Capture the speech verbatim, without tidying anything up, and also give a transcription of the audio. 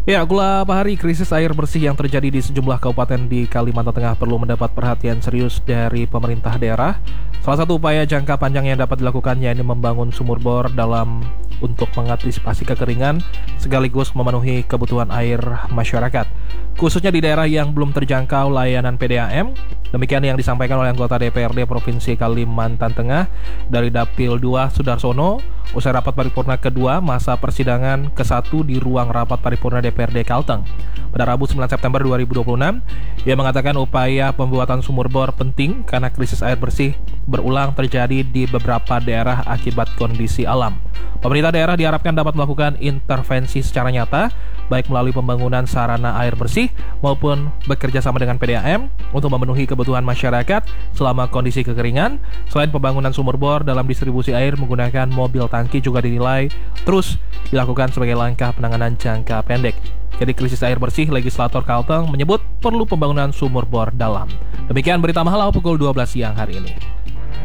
Ya, gelap hari krisis air bersih yang terjadi di sejumlah kabupaten di Kalimantan Tengah perlu mendapat perhatian serius dari pemerintah daerah. Salah satu upaya jangka panjang yang dapat dilakukan yakni membangun sumur bor dalam untuk mengantisipasi kekeringan sekaligus memenuhi kebutuhan air masyarakat, khususnya di daerah yang belum terjangkau layanan P D A M. Demikian yang disampaikan oleh anggota D P R D Provinsi Kalimantan Tengah dari Dapil dua Sudarsono usai rapat paripurna kedua masa persidangan ke satu di ruang rapat paripurna D P R D Kalteng pada Rabu sembilan September dua ribu dua puluh enam. Ia mengatakan upaya pembuatan sumur bor penting karena krisis air bersih berulang terjadi di beberapa daerah akibat kondisi alam. Pemerintah daerah diharapkan dapat melakukan intervensi secara nyata baik melalui pembangunan sarana air bersih maupun bekerja sama dengan P D A M untuk memenuhi kebutuhan masyarakat selama kondisi kekeringan. Selain pembangunan sumur bor dalam distribusi air menggunakan mobil tangki juga dinilai terus dilakukan sebagai langkah penanganan jangka pendek. Jadi krisis air bersih, legislator Kalteng menyebut perlu pembangunan sumur bor dalam. Demikian berita Mahalau pukul dua belas siang hari ini.